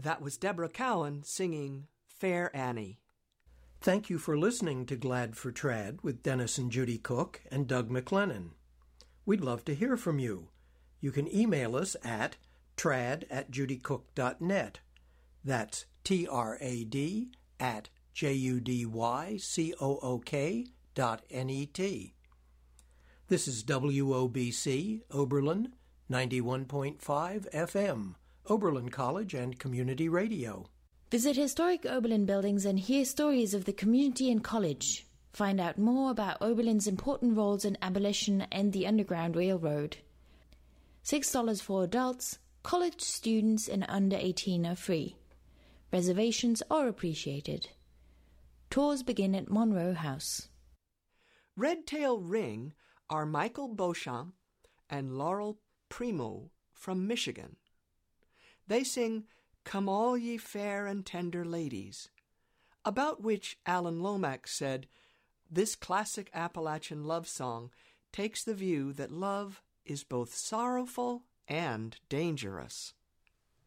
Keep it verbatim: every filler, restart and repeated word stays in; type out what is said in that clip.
That was Deborah Cowan singing Fair Annie. Thank you for listening to Glad for Trad with Dennis and Judy Cook and Doug McLennan. We'd love to hear from you. You can email us at trad at judycook dot net. That's T R A D at J U D Y C O O K dot N E T. This is W O B C, Oberlin, ninety-one point five F M, Oberlin College and Community Radio. Visit historic Oberlin buildings and hear stories of the community and college. Find out more about Oberlin's important roles in abolition and the Underground Railroad. six dollars for adults. College students and under eighteen are free. Reservations are appreciated. Tours begin at Monroe House. Red Tail Ring are Michael Beauchamp and Laurel Primo from Michigan. They sing Come All Ye Fair and Tender Ladies, about which Alan Lomax said, this classic Appalachian love song takes the view that love is both sorrowful and dangerous.